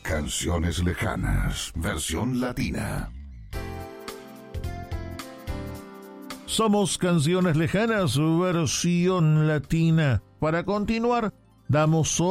Canciones lejanas, versión latina. Somos Canciones Lejanas, versión latina. Para continuar, damos